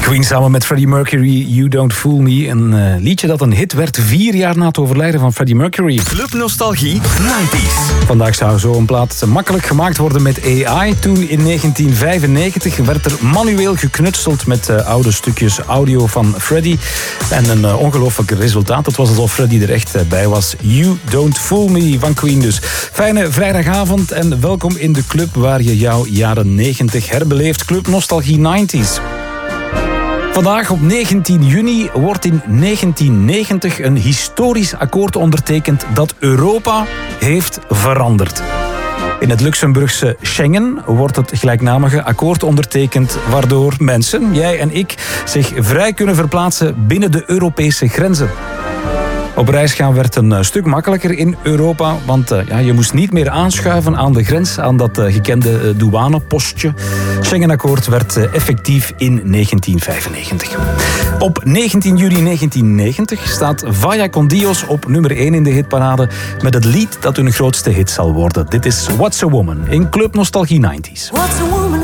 Queen samen met Freddie Mercury, You Don't Fool Me. Een liedje dat een hit werd 4 jaar na het overlijden van Freddie Mercury. Club Nostalgie 90s. Vandaag zou zo'n plaat makkelijk gemaakt worden met AI. Toen in 1995 werd er manueel geknutseld met oude stukjes audio van Freddie. En een ongelooflijk resultaat. Het was alsof Freddie er echt bij was. You Don't Fool Me van Queen dus. Fijne vrijdagavond en welkom in de club waar je jouw jaren 90 herbeleeft. Club Nostalgie 90s. Vandaag op 19 juni wordt in 1990 een historisch akkoord ondertekend dat Europa heeft veranderd. In het Luxemburgse Schengen wordt het gelijknamige akkoord ondertekend, waardoor mensen, jij en ik, zich vrij kunnen verplaatsen binnen de Europese grenzen. Op reis gaan werd een stuk makkelijker in Europa, want je moest niet meer aanschuiven aan de grens, aan dat gekende douanepostje. Schengenakkoord werd effectief in 1995. Op 19 juli 1990 staat Vaya con Dios op nummer 1 in de hitparade met het lied dat hun grootste hit zal worden. Dit is What's a Woman in Club Nostalgie 90s. What's a woman?